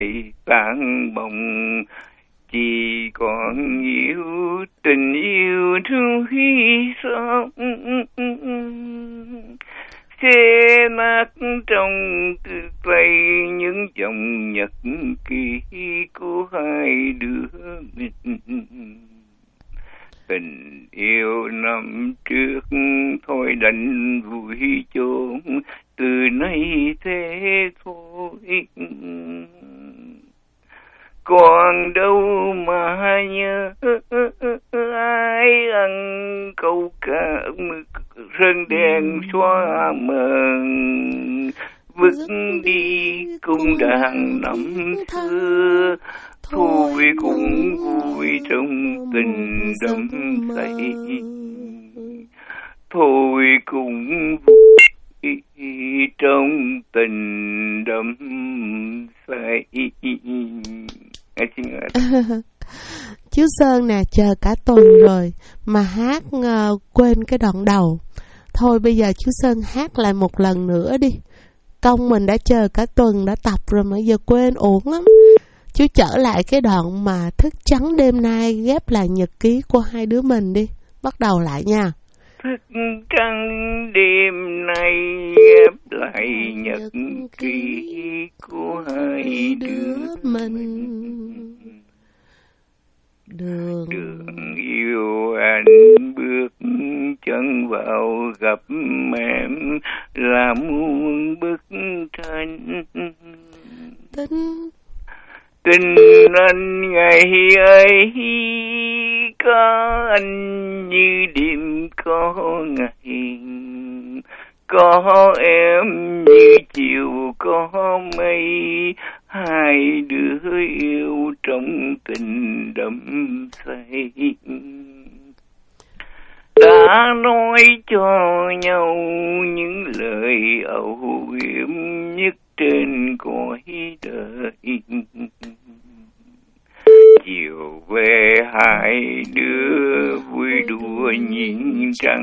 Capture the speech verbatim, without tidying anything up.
tàn bồng, chỉ còn yêu tình yêu thương hy sống, xe nát trong tay những dòng nhật ký của hai đứa mình. Tình yêu năm trước thôi đành vui chốn, từ nay thế thôi. Còn đâu mà nhớ ai ăn câu ca mực sơn đèn xóa mờ, vứt đi cung đàn năm xưa, thôi cũng vui trong tình đắm say, thôi cũng vui trong tình đắm say. Chú Sơn nè, chờ cả tuần rồi mà hát uh, quên cái đoạn đầu. Thôi bây giờ chú Sơn hát lại một lần nữa đi. Công mình đã chờ cả tuần, đã tập rồi mà giờ quên uổng lắm. Chú trở lại cái đoạn mà thức trắng đêm nay ghép lại nhật ký của hai đứa mình đi. Bắt đầu lại nha. Thức trắng đêm nay ghép lại nhật ký của hai đứa mình. Đường, đường yêu anh bước chân vào gặp em là muôn bức tranh. Tình Tình anh ngày ấy có anh như đêm có ngày, có em như chiều có mây, hai đứa yêu trong tình đắm say. Đã nói cho nhau những lời âu yếm nhất trên cõi đời, chiều về hai đứa vui đùa nhìn trăng.